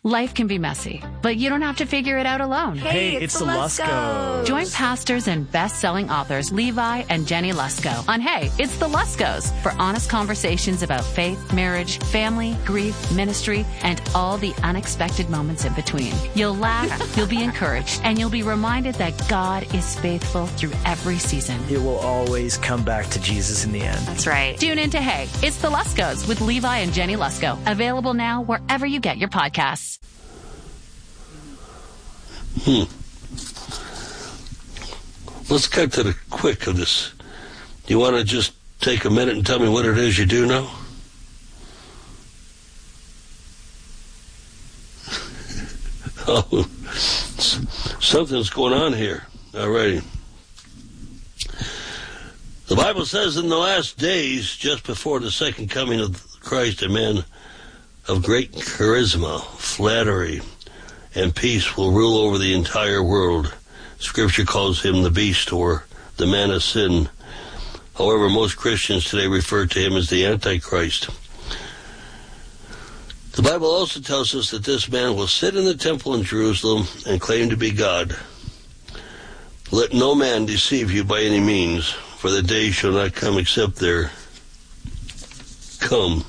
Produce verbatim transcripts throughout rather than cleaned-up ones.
Life can be messy, but you don't have to figure it out alone. Hey, it's, it's the Luskos. Join pastors and best-selling authors Levi and Jenny Lusko on Hey, It's the Luskos for honest conversations about faith, marriage, family, grief, ministry, and all the unexpected moments in between. You'll laugh, you'll be encouraged, and you'll be reminded that God is faithful through every season. It will always come back to Jesus in the end. That's right. Tune in to Hey, It's the Luskos with Levi and Jenny Lusko. Available now wherever you get your podcasts. Hmm. Let's cut to the quick of this. You want to just take a minute and tell me what it is you do know? Oh, something's going on here. All righty. The Bible says in the last days, just before the second coming of Christ, a man of great charisma, flattery, and peace will rule over the entire world. Scripture calls him the beast or the man of sin. However, most Christians today refer to him as the Antichrist. The Bible also tells us that this man will sit in the temple in Jerusalem and claim to be God. Let no man deceive you by any means, for the day shall not come except there come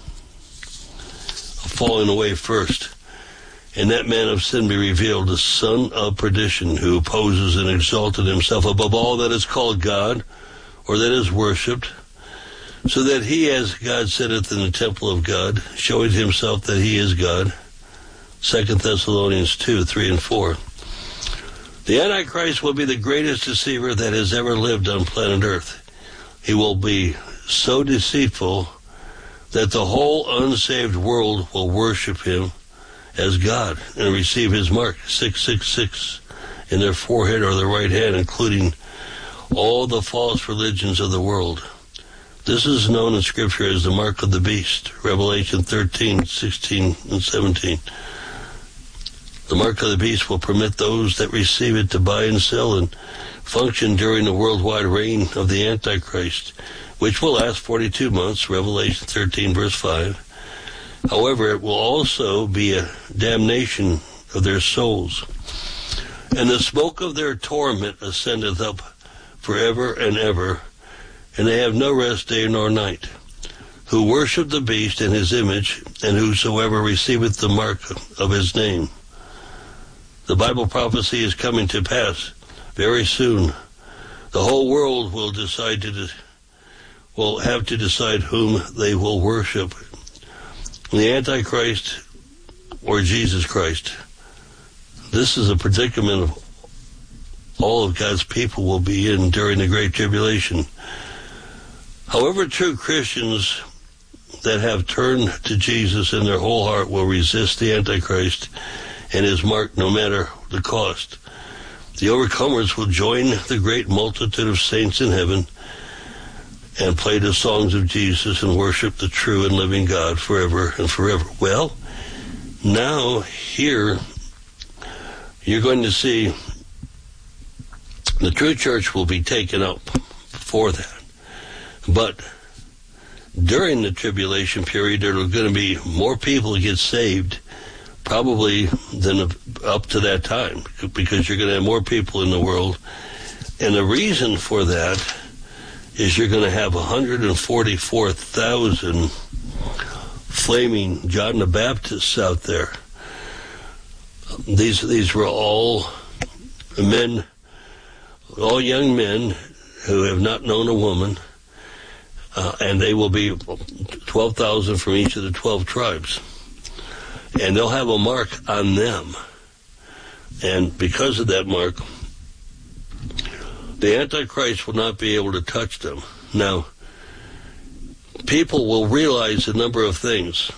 a falling away first. And that man of sin be revealed, the son of perdition, who opposes and exalted himself above all that is called God, or that is worshipped, so that he, as God sitteth in the temple of God, showing himself that he is God. Second Thessalonians two, three and four. The Antichrist will be the greatest deceiver that has ever lived on planet Earth. He will be so deceitful that the whole unsaved world will worship him as God and receive his mark, six six six, in their forehead or their right hand, including all the false religions of the world. This is known in Scripture as the mark of the beast, Revelation thirteen, sixteen, and seventeen. The mark of the beast will permit those that receive it to buy and sell and function during the worldwide reign of the Antichrist, which will last forty-two months, Revelation thirteen, verse five. However, it will also be a damnation of their souls. And the smoke of their torment ascendeth up forever and ever, and they have no rest day nor night, who worship the beast and his image, and whosoever receiveth the mark of his name. The Bible prophecy is coming to pass very soon. The whole world will decide to de- will have to decide whom they will worship. The Antichrist or Jesus Christ. This is a predicament of all of God's people will be in during the Great Tribulation. However, true Christians that have turned to Jesus in their whole heart will resist the Antichrist and his mark no matter the cost. The overcomers will join the great multitude of saints in heaven and play the songs of Jesus and worship the true and living God forever and forever. Well, now here you're going to see the true church will be taken up for that. But during the tribulation period, there are going to be more people who get saved probably than up to that time, because you're going to have more people in the world. And the reason for that is you're going to have one hundred forty-four thousand flaming John the Baptists out there. These these were all men, all young men who have not known a woman, uh, and they will be twelve thousand from each of the twelve tribes. And they'll have a mark on them. And because of that mark, the Antichrist will not be able to touch them. Now, people will realize a number of things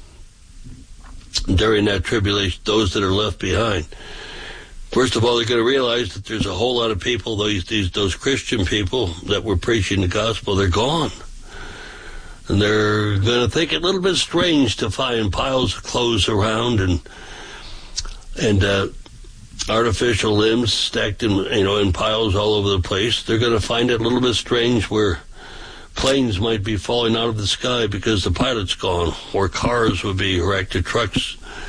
during that tribulation, those that are left behind. First of all, they're going to realize that there's a whole lot of people, those, these, those Christian people that were preaching the gospel, they're gone. And they're going to think it a little bit strange to find piles of clothes around and and uh, artificial limbs stacked in, you know, in piles all over the place. They're going to find it a little bit strange where planes might be falling out of the sky because the pilot's gone, or cars would be wrecked, or trucks